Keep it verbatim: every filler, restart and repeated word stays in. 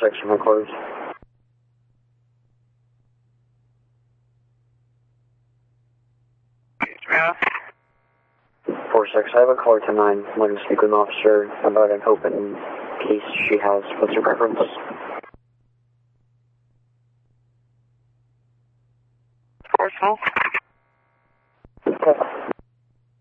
six from headquarters. Yeah. four six, I have a caller to nine. I'm looking to speak with an officer about an open case she has. What's your preference? Four,